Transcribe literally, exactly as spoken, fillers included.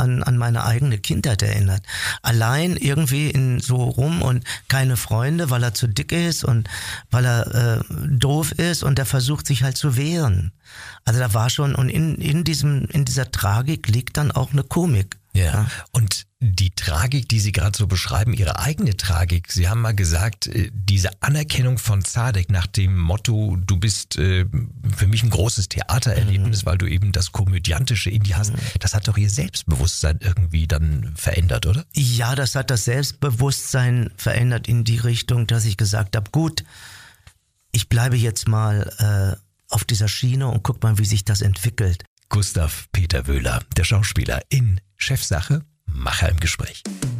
an, an meine eigene Kindheit erinnert. Allein irgendwie in so rum und keine Freunde, weil er zu dick ist und weil er äh, doof ist und der versucht sich halt zu wehren. Also da war schon, und in, in diesem, in dieser Tragik liegt dann auch eine Komik. Ja. Ja. Und die Tragik, die Sie gerade so beschreiben, Ihre eigene Tragik, Sie haben mal gesagt, diese Anerkennung von Zadek nach dem Motto, du bist äh, für mich ein großes Theatererlebnis, mhm. weil du eben das Komödiantische in dir hast, mhm. das hat doch Ihr Selbstbewusstsein irgendwie dann verändert, oder? Ja, das hat das Selbstbewusstsein verändert in die Richtung, dass ich gesagt habe, gut, ich bleibe jetzt mal äh, auf dieser Schiene und guck mal, wie sich das entwickelt. Gustav Peter Wöhler, der Schauspieler in Chefsache, Macher im Gespräch.